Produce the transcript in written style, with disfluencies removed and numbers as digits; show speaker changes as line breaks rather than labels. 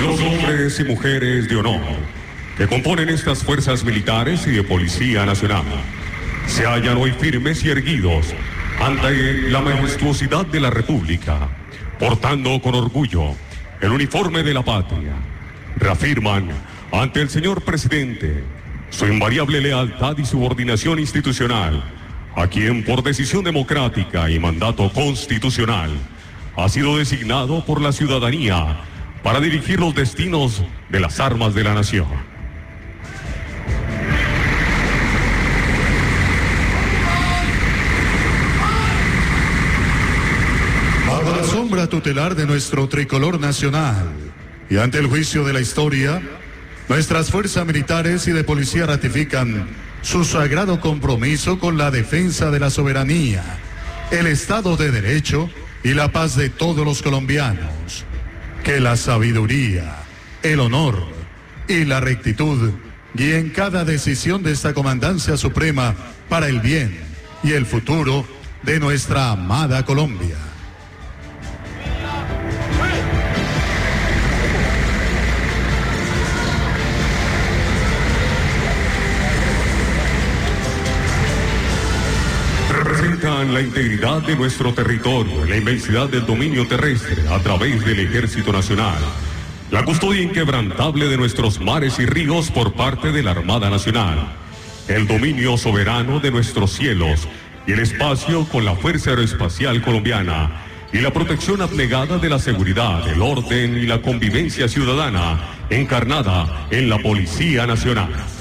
Los hombres y mujeres de honor que componen estas fuerzas militares y de Policía Nacional se hallan hoy firmes y erguidos ante la majestuosidad de la República, portando con orgullo el uniforme de la patria. Reafirman ante el señor presidente su invariable lealtad y subordinación institucional, a quien por decisión democrática y mandato constitucional ha sido designado por la ciudadanía para dirigir los destinos de las armas de la nación.
Bajo la sombra tutelar de nuestro tricolor nacional y ante el juicio de la historia, nuestras fuerzas militares y de policía ratifican su sagrado compromiso con la defensa de la soberanía, el Estado de Derecho y la paz de todos los colombianos. Que la sabiduría, el honor y la rectitud guíen cada decisión de esta Comandancia Suprema para el bien y el futuro de nuestra amada Colombia.
Representan la integridad de nuestro territorio, la inmensidad del dominio terrestre a través del Ejército Nacional, la custodia inquebrantable de nuestros mares y ríos por parte de la Armada Nacional, el dominio soberano de nuestros cielos y el espacio con la Fuerza Aeroespacial Colombiana y la protección abnegada de la seguridad, el orden y la convivencia ciudadana encarnada en la Policía Nacional.